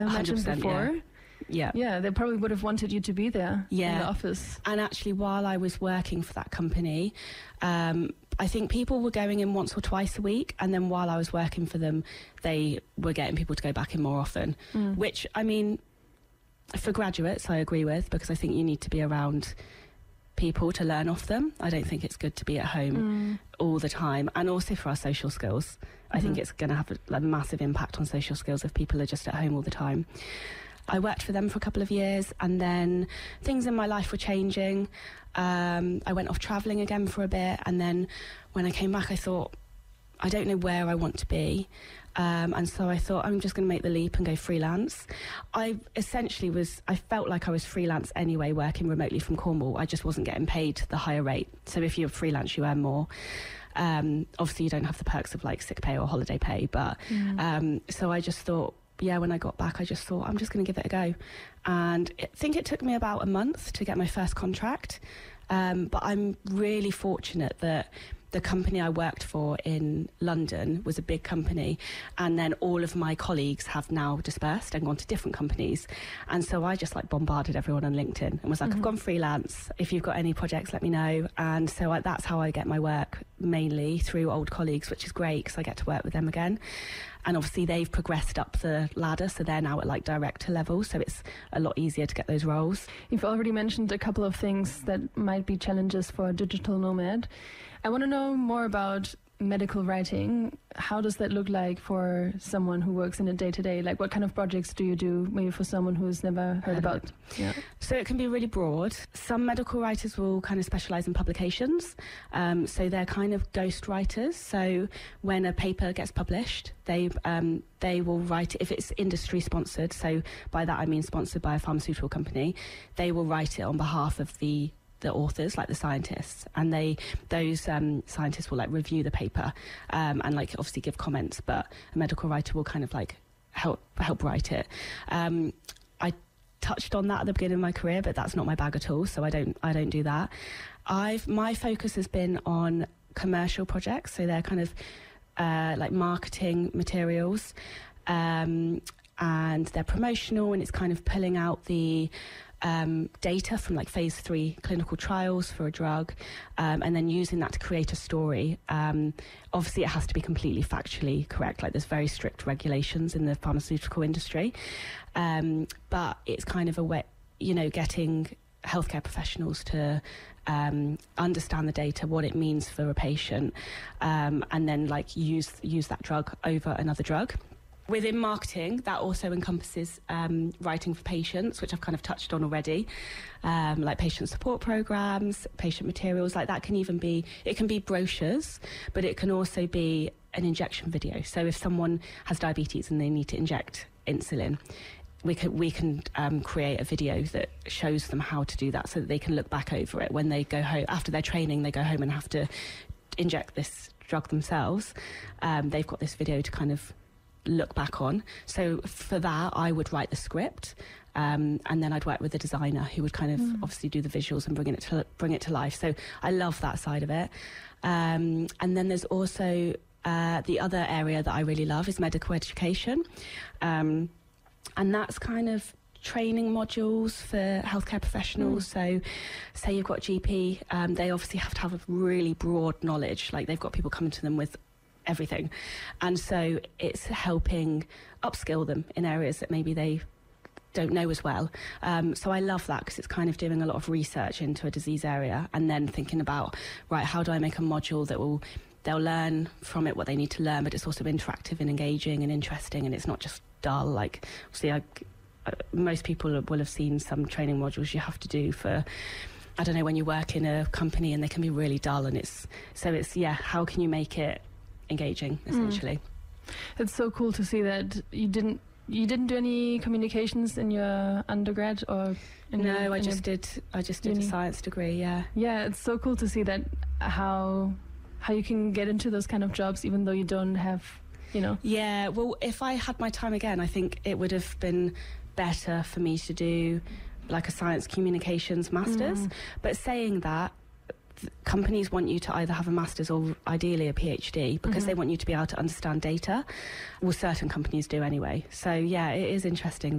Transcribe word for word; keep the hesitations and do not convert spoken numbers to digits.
mentioned before. Yeah. Yeah. Yeah, they probably would have wanted you to be there yeah. in the office. And actually, while I was working for that company, um, I think people were going in once or twice a week. And then while I was working for them, they were getting people to go back in more often. Mm. Which, I mean, for graduates, I agree with, because I think you need to be around people to learn off them. I don't think it's good to be at home mm. all the time. And also for our social skills. I mm-hmm. think it's going to have a, a massive impact on social skills if people are just at home all the time. I worked for them for a couple of years, and then things in my life were changing. Um, I went off travelling again for a bit, and then when I came back, I thought, I don't know where I want to be. Um, and so I thought, I'm just going to make the leap and go freelance. I essentially was, I felt like I was freelance anyway, working remotely from Cornwall. I just wasn't getting paid the higher rate. So if you're freelance, you earn more. Um, obviously, you don't have the perks of like sick pay or holiday pay. But mm. um, so I just thought, yeah, when I got back, I just thought, I'm just going to give it a go. And I think it took me about a month to get my first contract. Um, but I'm really fortunate that the company I worked for in London was a big company, and then all of my colleagues have now dispersed and gone to different companies. And so I just like bombarded everyone on LinkedIn and was like, mm-hmm. I've gone freelance. If you've got any projects, let me know. And so I, that's how I get my work, mainly through old colleagues, which is great because I get to work with them again. And obviously they've progressed up the ladder, so they're now at like director level, so it's a lot easier to get those roles. You've already mentioned a couple of things that might be challenges for a digital nomad. I want to know more about medical writing. How does that look like for someone who works in it day to day? Like, what kind of projects do you do, maybe for someone who's never heard about it? Yeah. So it can be really broad. Some medical writers will kind of specialise in publications. Um, so they're kind of ghost writers. So when a paper gets published, they um, they will write it, if it's industry sponsored. So by that I mean sponsored by a pharmaceutical company. They will write it on behalf of the the authors, like the scientists, and they those um, scientists will like review the paper um, and like obviously give comments, but a medical writer will kind of like help help write it. Um, I touched on that at the beginning of my career, but that's not my bag at all, so I don't I don't do that. I've my focus has been on commercial projects, so they're kind of uh, like marketing materials, um, and they're promotional, and it's kind of pulling out the Um, data from like phase three clinical trials for a drug, um, and then using that to create a story. Um, obviously, it has to be completely factually correct. Like, there's very strict regulations in the pharmaceutical industry, um, but it's kind of a way, you know, getting healthcare professionals to um, understand the data, what it means for a patient, um, and then like use use that drug over another drug. Within marketing, that also encompasses um, writing for patients, which I've kind of touched on already, um, like patient support programs, patient materials. Like that can even be, it can be brochures, but it can also be an injection video. So if someone has diabetes and they need to inject insulin, we can we can um, create a video that shows them how to do that, so that they can look back over it when they go home after their training. They go home and have to inject this drug themselves. Um, they've got this video to kind of look back on. So for that, I would write the script, um, and then I'd work with the designer who would kind of mm. obviously do the visuals and bring it to bring it to life. So I love that side of it. Um, and then there's also uh, the other area that I really love is medical education, um, and that's kind of training modules for healthcare professionals. Mm. So say you've got a G P, um, they obviously have to have a really broad knowledge. Like, they've got people coming to them with everything, and so it's helping upskill them in areas that maybe they don't know as well. Um, so I love that, because it's kind of doing a lot of research into a disease area and then thinking about, right, how do I make a module that will they'll learn from it what they need to learn, but it's also interactive and engaging and interesting, and it's not just dull. Like, obviously, I, uh, most people will have seen some training modules you have to do for, I don't know, when you work in a company, and they can be really dull, and it's so it's yeah how can you make it engaging, essentially. Mm. It's so cool to see that you didn't you didn't do any communications in your undergrad, or in no your, I just did I just did uni. a science degree. Yeah yeah it's so cool to see that how how you can get into those kind of jobs even though you don't have, you know. Yeah, well, if I had my time again, I think it would have been better for me to do like a science communications masters. Mm. But saying that, companies want you to either have a master's or ideally a PhD because Mhm. they want you to be able to understand data. Well, certain companies do anyway. So yeah, it is interesting